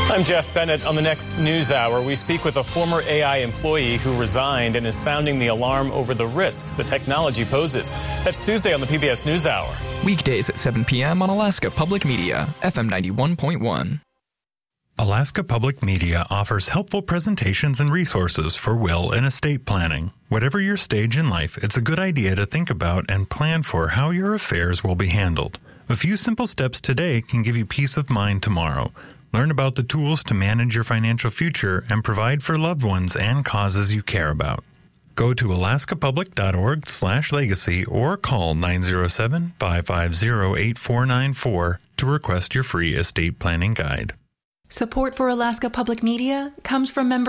I'm Jeff Bennett. On the next News Hour, we speak with a former AI employee who resigned and is sounding the alarm over the risks the technology poses. That's Tuesday on the PBS News Hour. Weekdays at 7 p.m. on Alaska Public Media, FM 91.1. Alaska Public Media offers helpful presentations and resources for will and estate planning. Whatever your stage in life, it's a good idea to think about and plan for how your affairs will be handled. A few simple steps today can give you peace of mind tomorrow. Learn about the tools to manage your financial future and provide for loved ones and causes you care about. Go to alaskapublic.org/legacy or call 907-550-8494 to request your free estate planning guide. Support for Alaska Public Media comes from members